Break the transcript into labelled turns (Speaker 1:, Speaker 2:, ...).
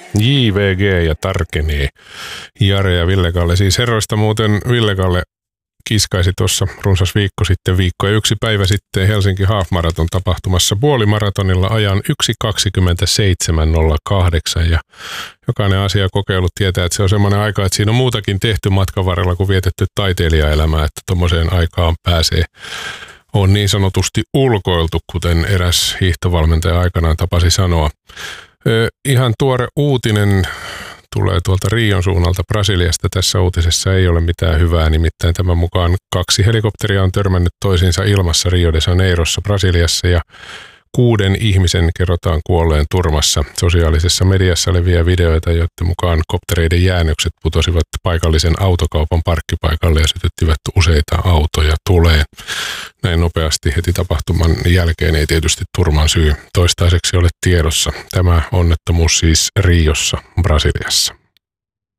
Speaker 1: JVG ja tarkenee. Jare ja Ville-Kalle. Siis herroista muuten Ville-Kalle kiskaisi tuossa runsas viikko sitten, viikko ja 1 päivä sitten Helsinki Half Marathon tapahtumassa puolimaratonilla ajan 1.27.08 ja jokainen asia kokeillut tietää, että se on semmoinen aika, että siinä on muutakin tehty matkan varrella kuin vietetty taiteilijaelämää, että tommoseen aikaan pääsee. On niin sanotusti ulkoiltu, kuten eräs hiihtovalmentaja aikanaan tapasi sanoa. Ihan tuore uutinen tulee tuolta Rion suunnalta Brasiliasta. Tässä uutisessa ei ole mitään hyvää, nimittäin tämän mukaan 2 helikopteria on törmännyt toisiinsa ilmassa Rio de Janeirossa Brasiliassa ja 6 ihmisen kerrotaan kuolleen turmassa. Sosiaalisessa mediassa leviää videoita, joiden mukaan koptereiden jäännökset putosivat paikallisen autokaupan parkkipaikalle ja sytyttivät useita autoja tuleen. Näin nopeasti heti tapahtuman jälkeen ei tietysti turman syy toistaiseksi ole tiedossa. Tämä onnettomuus siis Riossa, Brasiliassa.